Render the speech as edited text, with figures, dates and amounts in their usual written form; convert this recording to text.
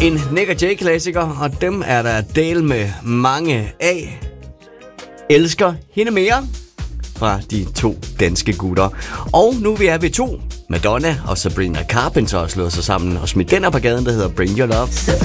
En Nick og Jay-klassiker, og dem er der del med mange af. Elsker hende mere fra de to danske gutter. Og nu vi er ved to. Madonna og Sabrina Carpenter har slået sig sammen og smidt den her på gaden, der hedder Bring Your Love.